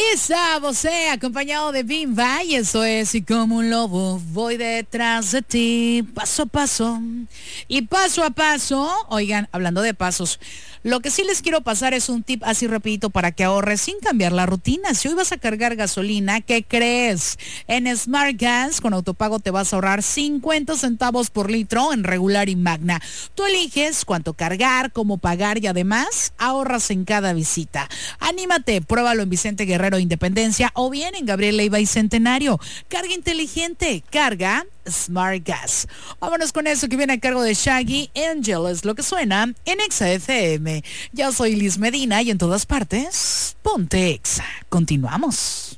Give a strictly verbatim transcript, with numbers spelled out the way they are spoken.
Isa Bosé, acompañado de Bimba, y eso es Y como un lobo voy detrás de ti, paso a paso y paso a paso. Oigan, hablando de pasos, lo que sí les quiero pasar es un tip así rapidito para que ahorres sin cambiar la rutina. Si hoy vas a cargar gasolina, ¿qué crees? En Smart Gas con autopago te vas a ahorrar cincuenta centavos por litro en regular y magna. Tú eliges cuánto cargar, cómo pagar y además ahorras en cada visita. Anímate, pruébalo en Vicente Guerrero Independencia o bien en Gabriel Leiva y Centenario. Carga inteligente, carga Smart Gas. Vámonos con eso que viene a cargo de Shaggy. Angel es lo que suena en Exa F M. Yo soy Liz Medina y en todas partes, ponte Exa. Continuamos.